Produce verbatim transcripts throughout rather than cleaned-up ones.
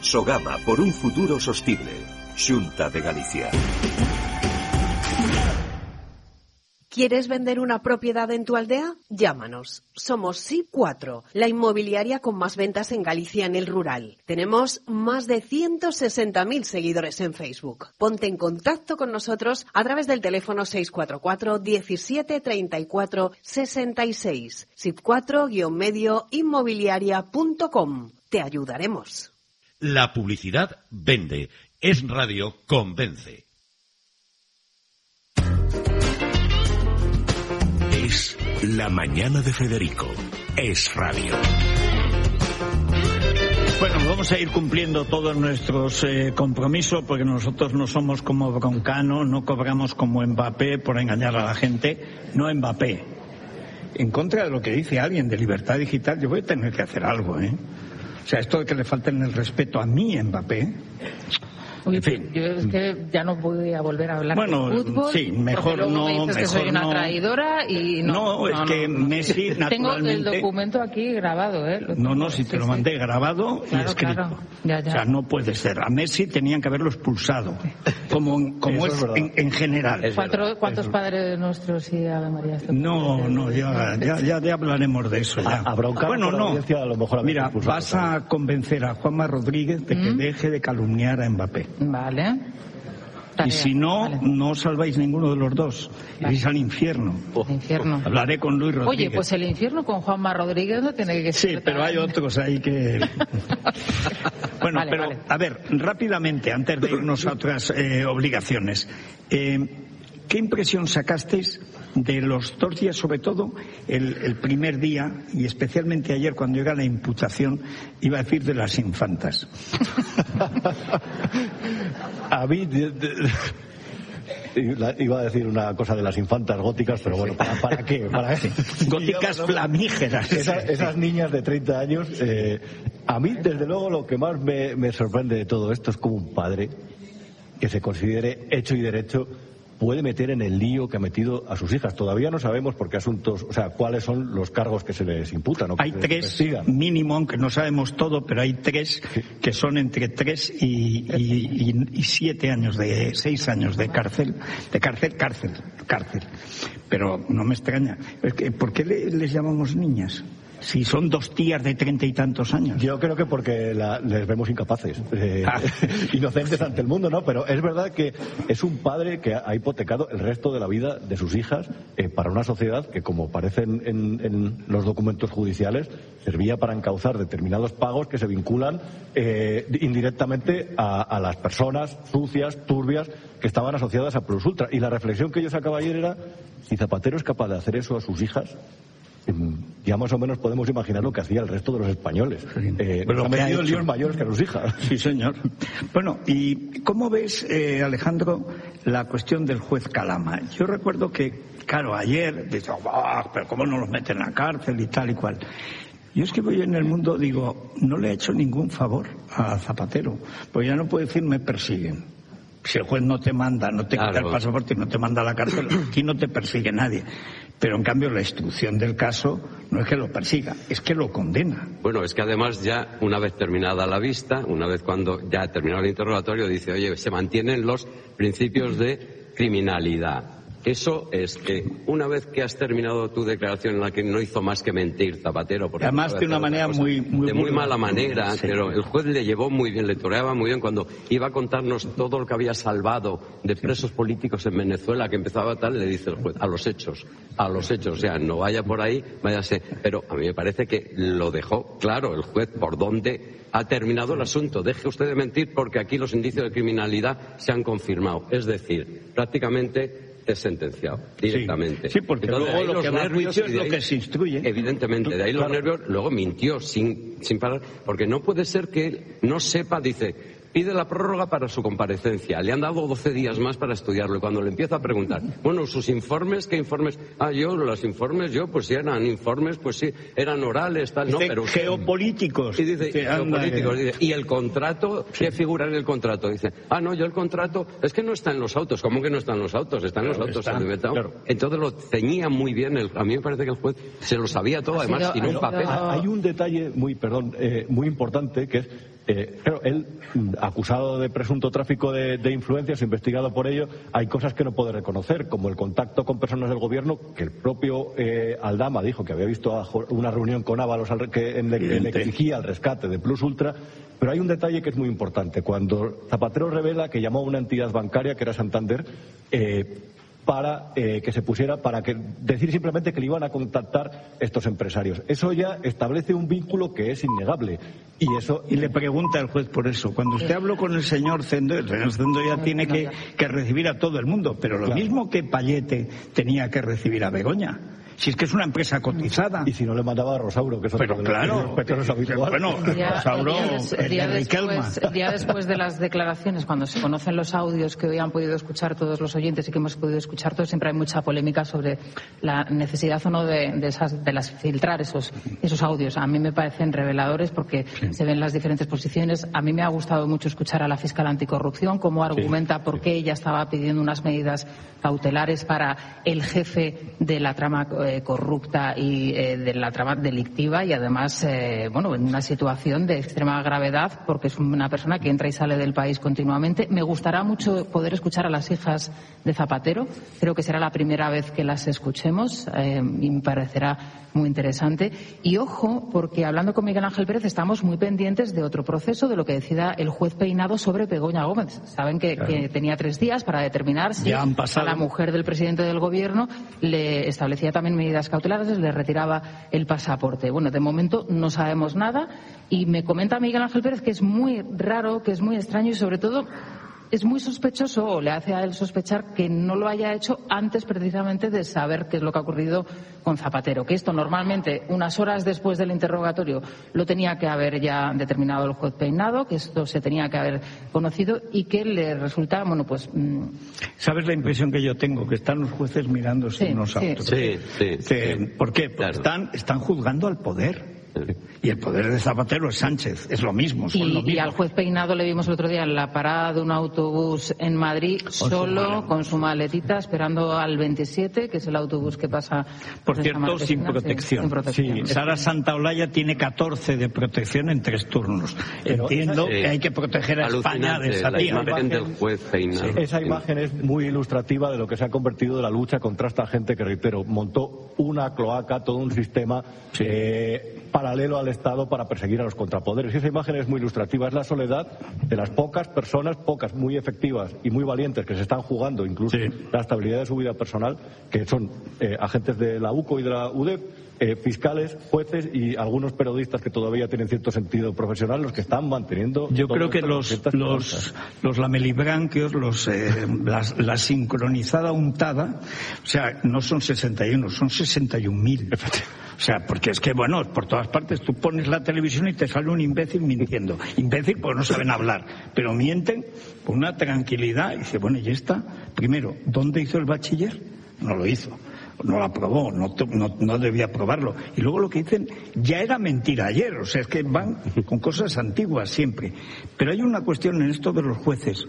Sogama por un futuro sostible. Xunta de Galicia. ¿Quieres vender una propiedad en tu aldea? Llámanos. Somos S I P cuatro, la inmobiliaria con más ventas en Galicia en el rural. Tenemos más de ciento sesenta mil seguidores en Facebook. Ponte en contacto con nosotros a través del teléfono seis cuatro cuatro, diecisiete, treinta y cuatro, sesenta y seis. S I P cuatro guion medio inmobiliaria punto com. Te ayudaremos. La publicidad vende. Es Radio Convence. Es la mañana de Federico. Es radio. Bueno, vamos a ir cumpliendo todos nuestros eh, compromisos, porque nosotros no somos como Broncano, no cobramos como Mbappé por engañar a la gente. No Mbappé. En contra de lo que dice alguien de libertad digital, yo voy a tener que hacer algo, ¿eh? O sea, esto de que le falten el respeto a mí, Mbappé. Uy, en fin. Yo es que ya no voy a volver a hablar bueno, de fútbol. Sí, mejor luego no. me dices mejor que soy una no. traidora y no. No, es no, que no, no. Messi naturalmente. Tengo el documento aquí grabado, ¿eh? Lo No, no, tengo, si te sí, lo sí. mandé grabado Claro, y escrito. claro. Ya, ya. O sea, no puede ser. A Messi tenían que haberlo expulsado, como, como es, es en, en general. Es ¿Cuatro, ¿Cuántos padres nuestros y Ave María? No, no, ya, ya, ya, ya hablaremos de eso. Ya. A, a Broncano bueno, por la no. audiencia, a lo mejor habéis Mira, expulsado vas también. a convencer a Juanma Rodríguez de que ¿Mm? deje de calumniar a Mbappé. Vale. Tarea, Y si no, vale. no os salváis ninguno de los dos. Vale. Iréis al infierno. El infierno. Hablaré con Luis Rodríguez. Oye, pues el infierno con Juanma Rodríguez no tiene que ser. Sí, pero hay otros ahí que... Bueno, Vale, pero vale. a ver, rápidamente, antes de irnos a otras eh, obligaciones, eh, ¿qué impresión sacasteis de los dos días, sobre todo el, el primer día, y especialmente ayer cuando llega la imputación, iba a decir de las infantas? A mí... de- de- iba a decir una cosa de las infantas góticas, pero bueno, ¿para, para qué? ¿Para qué? Góticas flamígeras. Esas, esas niñas de treinta años, eh, a mí desde luego lo que más me, me sorprende de todo esto es como un padre que se considere hecho y derecho puede meter en el lío que ha metido a sus hijas. Todavía no sabemos por qué asuntos, o sea, cuáles son los cargos que se les imputan. O que Hay se les tres investigan. mínimo, aunque no sabemos todo, pero hay tres que son entre tres y, y, y, y siete años de, seis años de cárcel, de cárcel, cárcel, cárcel. Pero no me extraña. Es que, ¿por qué le- les llamamos niñas? Si son dos tías de treinta y tantos años. Yo creo que porque la- les vemos incapaces, eh, Ah. inocentes ante el mundo, ¿no? Pero es verdad que es un padre que ha hipotecado el resto de la vida de sus hijas eh, para una sociedad que, como parece en, en- en los documentos judiciales, servía para encauzar determinados pagos que se vinculan eh, indirectamente a, a las personas sucias, turbias, que estaban asociadas a Plus Ultra. Y la reflexión que yo sacaba ayer era, si Zapatero es capaz de hacer eso a sus hijas, ya más o menos podemos imaginar lo que hacía el resto de los españoles. Eh, Pero lo nos que ha ha metido en hecho. líos mayores que a sus hijas. Sí, señor. Bueno, ¿y cómo ves, eh, Alejandro, la cuestión del juez Calama? Yo recuerdo que, claro, ayer, dice, "Ah, pero ¿cómo no los meten en la cárcel y tal y cual?" Yo es que voy en el mundo, digo, no le he hecho ningún favor a Zapatero, pues ya no puede decir me persiguen. Si el juez no te manda, no te quita Claro. el pasaporte y no te manda a la cárcel, aquí no te persigue nadie. Pero en cambio la instrucción del caso no es que lo persiga, es que lo condena. Bueno, es que además ya una vez terminada la vista, una vez cuando ya ha terminado el interrogatorio, dice, oye, se mantienen los principios de criminalidad. Eso es que una vez que has terminado tu declaración en la que no hizo más que mentir Zapatero, porque Además no de una sabe hacer manera otra cosa, muy, muy de muy burda. mala manera, Sí. pero el juez le llevó muy bien, le toreaba muy bien cuando iba a contarnos todo lo que había salvado de presos políticos en Venezuela, que empezaba tal, le dice el juez, a los hechos, a los hechos, o sea, no vaya por ahí, váyase. Pero a mí me parece que lo dejó claro el juez por dónde ha terminado el asunto. Deje usted de mentir porque aquí los indicios de criminalidad se han confirmado. Es decir, prácticamente es sentenciado directamente. Sí, sí, porque Entonces, luego de ahí lo los que va a nervios juicio y es de lo ahí- que se instruye. Evidentemente, de ahí los Claro. nervios. Luego mintió sin, sin parar, porque no puede ser que él no sepa, dice, pide la prórroga para su comparecencia. Le han dado doce días más para estudiarlo. Y cuando le empieza a preguntar, bueno, sus informes, ¿qué informes? Ah, yo, los informes, yo, pues sí, eran informes, pues sí, eran orales, tal, no, Dice, pero usted- geopolíticos. Y dice, Dice, anda, geopolíticos, que- dice, ¿y el contrato? ¿Qué figura en el contrato? Dice, ah, no, yo el contrato, es que no está en los autos. ¿Cómo que no está en los autos? Está en los Claro, autos, está, se lo he inventado. claro. Entonces lo ceñía muy bien. El- a mí me parece que el juez se lo sabía todo, Ha además, sido- sin ha un sido- papel. Hay un detalle muy, perdón, eh, muy importante que es Eh, claro, él, acusado de presunto tráfico de, de influencias, investigado por ello, hay cosas que no puede reconocer, como el contacto con personas del gobierno, que el propio eh, Aldama dijo que había visto a una reunión con Ábalos al, que en, en, le exigía el rescate de Plus Ultra. Pero hay un detalle que es muy importante. Cuando Zapatero revela que llamó a una entidad bancaria, que era Santander, eh, para eh, que se pusiera, para que decir simplemente que le iban a contactar estos empresarios. Eso ya establece un vínculo que es innegable. Y eso y le pregunta al juez por eso. Cuando usted habló con el señor Zendo, el señor Zendo ya tiene que, que recibir a todo el mundo, pero lo claro. mismo que Payete tenía que recibir a Begoña. Si es que es una empresa cotizada. Y si no le mandaba a Rosauro, que es Pero claro, pero es habitual. Bueno, día, Rosauro, el día, des, el día, el después, el día después de las declaraciones, cuando se conocen los audios que hoy han podido escuchar todos los oyentes y que hemos podido escuchar todos, siempre hay mucha polémica sobre la necesidad o no de, de, esas, de las filtrar esos, esos audios. A mí me parecen reveladores porque sí. se ven las diferentes posiciones. A mí me ha gustado mucho escuchar a la fiscal anticorrupción, cómo argumenta sí, por qué sí. ella estaba pidiendo unas medidas cautelares para el jefe de la trama eh, corrupta y eh, de la trama delictiva y además, eh, bueno, en una situación de extrema gravedad porque es una persona que entra y sale del país continuamente. Me gustará mucho poder escuchar a las hijas de Zapatero. Creo que será la primera vez que las escuchemos eh, y me parecerá muy interesante. Y ojo, porque hablando con Miguel Ángel Pérez estamos muy pendientes de otro proceso, de lo que decida el juez Peinado sobre Begoña Gómez. Saben que, claro. que tenía tres días para determinar si a la mujer del presidente del gobierno le establecía también medidas cautelares, le retiraba el pasaporte. Bueno, de momento no sabemos nada y me comenta Miguel Ángel Pérez que es muy raro, que es muy extraño y sobre todo es muy sospechoso, o le hace a él sospechar que no lo haya hecho antes precisamente de saber qué es lo que ha ocurrido con Zapatero, que esto normalmente unas horas después del interrogatorio lo tenía que haber ya determinado el juez Peinado, que esto se tenía que haber conocido y que le resulta, bueno, pues... Mmm... ¿Sabes la impresión que yo tengo? Que están los jueces mirándose sí, unos a sí. otros. Sí, sí, sí. ¿Por qué? Porque claro. están, están juzgando al poder. Y el poder de Zapatero es Sánchez, es lo mismo. Son y, lo mismo. y al juez Peinado le vimos el otro día en la parada de un autobús en Madrid, con solo su con su maletita, esperando al veintisiete, que es el autobús que pasa. Por cierto, sin protección. sin protección. Sí, Sara Santaolalla tiene catorce de protección en tres turnos. Pero Entiendo esa, que hay que proteger a España de esa la tía. imagen del juez Peinado. Sí, esa imagen es muy ilustrativa de lo que se ha convertido la lucha contra esta gente que, reitero, montó una cloaca, todo un sistema sí. eh, paralelo al Estado para perseguir a los contrapoderes. Y esa imagen es muy ilustrativa. Es la soledad de las pocas personas, pocas muy efectivas y muy valientes que se están jugando incluso sí. la estabilidad de su vida personal, que son eh, agentes de la U C O y de la U D E P, eh, fiscales, jueces y algunos periodistas que todavía tienen cierto sentido profesional, los que están manteniendo... Yo creo que los, los, los lamelibranquios, los, eh, las, la sincronizada untada, o sea, no son sesenta y uno, son sesenta y un mil. O sea, porque es que, bueno, por todas partes tú pones la televisión y te sale un imbécil mintiendo. Imbécil porque no saben hablar, pero mienten con una tranquilidad. Y dice, bueno, y esta, primero, ¿dónde hizo el bachiller? No lo hizo. No lo aprobó, no, no, no debía aprobarlo. Y luego lo que dicen ya era mentira ayer, o sea, es que van con cosas antiguas siempre. Pero hay una cuestión en esto de los jueces,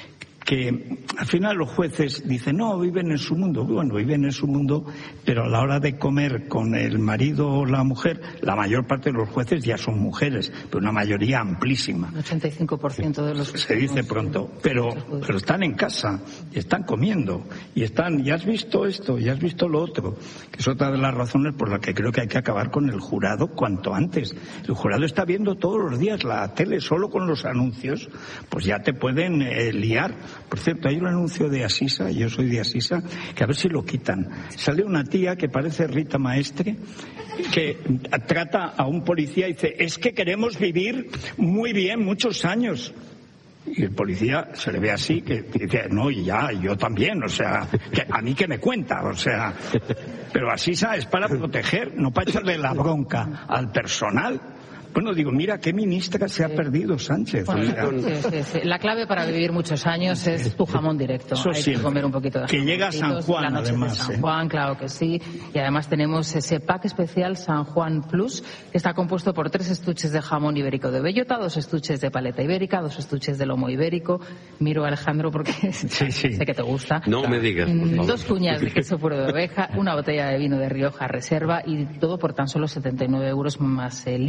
que al final los jueces dicen, no, viven en su mundo. Bueno, viven en su mundo, pero a la hora de comer con el marido o la mujer, la mayor parte de los jueces ya son mujeres, pero una mayoría amplísima. El ochenta y cinco por ciento de los... Se dice pronto, pero, pero están en casa, y están comiendo, y están, ya has visto esto, ya has visto lo otro, que es otra de las razones por las que creo que hay que acabar con el jurado cuanto antes. El jurado está viendo todos los días la tele, solo con los anuncios, pues ya te pueden eh, liar. Por cierto, hay un anuncio de Asisa, yo soy de Asisa, que a ver si lo quitan. Sale una tía que parece Rita Maestre, que trata a un policía y dice, es que queremos vivir muy bien muchos años. Y el policía se le ve así, que dice, no, y ya, yo también, o sea, que a mí que me cuenta, o sea. Pero Asisa es para proteger, no para echarle la bronca al personal. Bueno, digo, mira, qué ministra se ha perdido Sánchez. Bueno, o sea, sí, sí, sí. La clave para vivir muchos años es tu jamón directo. Eso Hay sí, que comer un poquito de que llega a San Juan, la noche además. De San ¿eh? Juan, claro que sí. Y además tenemos ese pack especial San Juan Plus, que está compuesto por tres estuches de jamón ibérico de bellota, dos estuches de paleta ibérica, dos estuches de lomo ibérico. Miro a Alejandro porque sí, sí. sé que te gusta. No me digas, por favor. Dos cuñas de queso puro de oveja, una botella de vino de Rioja Reserva y todo por tan solo setenta y nueve euros más el I V A y los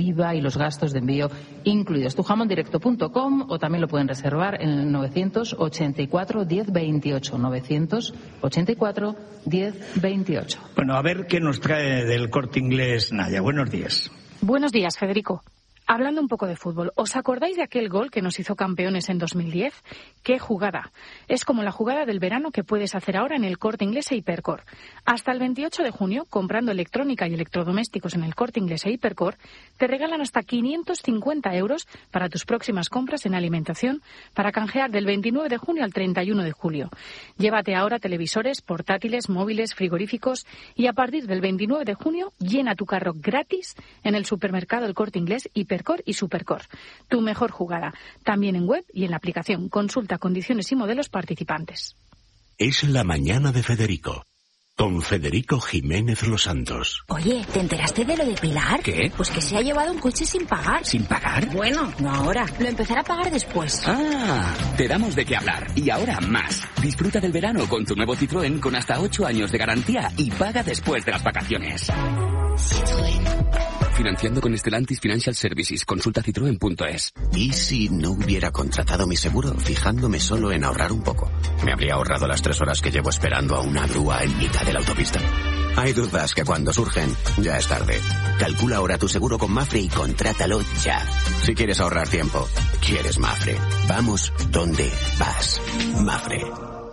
los gastos de envío incluidos. tu jamón directo punto com o también lo pueden reservar en el novecientos ochenta y cuatro diez veintiocho. novecientos ochenta y cuatro diez veintiocho. Bueno, a ver qué nos trae del Corte Inglés Naya. Buenos días. Buenos días, Federico. Hablando un poco de fútbol, ¿os acordáis de aquel gol que nos hizo campeones en dos mil diez? ¡Qué jugada! Es como la jugada del verano que puedes hacer ahora en el Corte Inglés e Hipercor. Hasta el veintiocho de junio, comprando electrónica y electrodomésticos en el Corte Inglés e Hipercor, te regalan hasta quinientos cincuenta euros para tus próximas compras en alimentación para canjear del veintinueve de junio al treinta y uno de julio. Llévate ahora televisores, portátiles, móviles, frigoríficos y a partir del veintinueve de junio llena tu carro gratis en el supermercado El Corte Inglés, Hipercor y Supercor. Tu mejor jugada. También en web y en la aplicación. Consulta condiciones y modelos participantes. Es la mañana de Federico. Con Federico Jiménez Los Santos. Oye, ¿te enteraste de lo de Pilar? ¿Qué? Pues que se ha llevado un coche sin pagar. ¿Sin pagar? Bueno, no ahora. Lo empezará a pagar después. Ah, te damos de qué hablar. Y ahora más. Disfruta del verano con tu nuevo Citroën con hasta ocho años de garantía y paga después de las vacaciones. Citroën. Financiando con Stellantis Financial Services. Consulta citroen punto es. ¿Y si no hubiera contratado mi seguro, fijándome solo en ahorrar un poco? ¿Me habría ahorrado las tres horas que llevo esperando a una grúa en mitad de la autopista? Hay dudas que cuando surgen, ya es tarde. Calcula ahora tu seguro con Mafre y contrátalo ya. Si quieres ahorrar tiempo, quieres Mafre. Vamos donde vas. Mafre.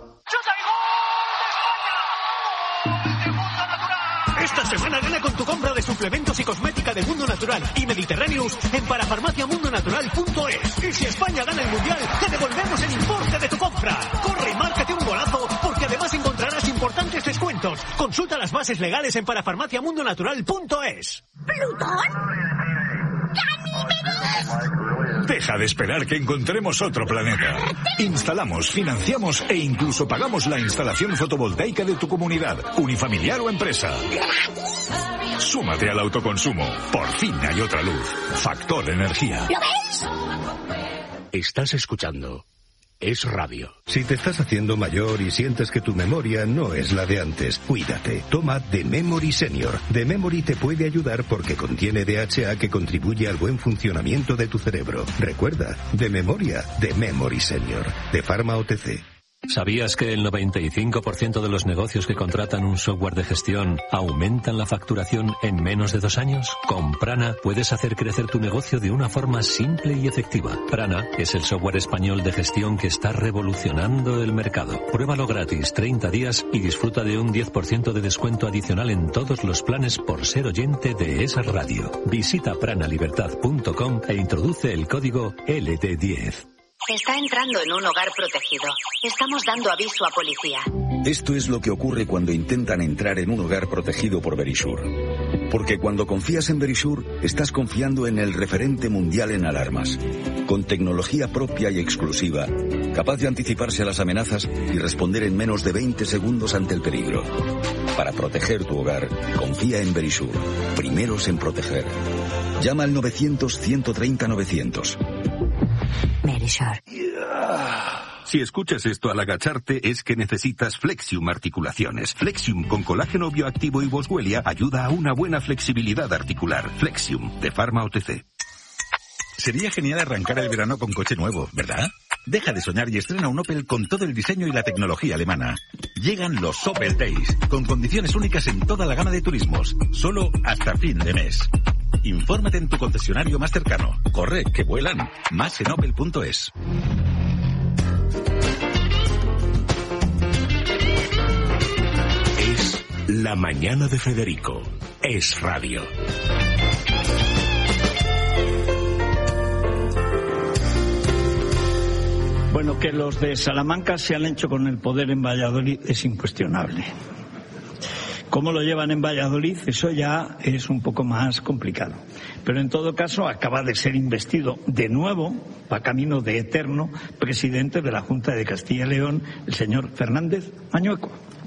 Esta semana gana con tu compra de suplementos y cosmética de Mundo Natural y Mediterráneos en parafarmacia mundo natural punto es. Y si España gana el Mundial, te devolvemos el importe de tu compra. Corre y márcate un golazo, porque además encontrarás importantes descuentos. Consulta las bases legales en parafarmacia mundo natural punto es. ¿Plutón? Deja de esperar que encontremos otro planeta. Instalamos, financiamos e incluso pagamos la instalación fotovoltaica de tu comunidad, unifamiliar o empresa. Súmate al autoconsumo. Por fin hay otra luz. Factor Energía. ¿Lo ves? Estás escuchando Es Radio. Si te estás haciendo mayor y sientes que tu memoria no es la de antes, cuídate. Toma The Memory Senior. The Memory te puede ayudar porque contiene D H A que contribuye al buen funcionamiento de tu cerebro. Recuerda, de memoria, The Memory Senior. De Pharma O T C. ¿Sabías que el noventa y cinco por ciento de los negocios que contratan un software de gestión aumentan la facturación en menos de dos años? Con Prana puedes hacer crecer tu negocio de una forma simple y efectiva. Prana es el software español de gestión que está revolucionando el mercado. Pruébalo gratis treinta días y disfruta de un diez por ciento de descuento adicional en todos los planes por ser oyente de esa radio. Visita pranalibertad punto com e introduce el código L D diez. Está entrando en un hogar protegido. Estamos dando aviso a policía. Esto es lo que ocurre cuando intentan entrar en un hogar protegido por Verisure. Porque cuando confías en Verisure, estás confiando en el referente mundial en alarmas. Con tecnología propia y exclusiva, capaz de anticiparse a las amenazas y responder en menos de veinte segundos ante el peligro. Para proteger tu hogar, confía en Verisure. Primeros en proteger. Llama al novecientos, ciento treinta, novecientos. Verisure. Si escuchas esto al agacharte es que necesitas Flexium Articulaciones. Flexium con colágeno bioactivo y boswellia ayuda a una buena flexibilidad articular. Flexium, de Pharma O T C. Sería genial arrancar el verano con coche nuevo, ¿verdad? Deja de soñar y estrena un Opel con todo el diseño y la tecnología alemana. Llegan los Opel Days, con condiciones únicas en toda la gama de turismos, solo hasta fin de mes. Infórmate en tu concesionario más cercano. Corre, que vuelan. Más en opel punto es. Es la mañana de Federico. Es Radio. Bueno, que los de Salamanca se han hecho con el poder en Valladolid es incuestionable. ¿Cómo lo llevan en Valladolid? Eso ya es un poco más complicado. Pero en todo caso acaba de ser investido de nuevo, va camino de eterno, presidente de la Junta de Castilla y León, el señor Fernández Mañueco.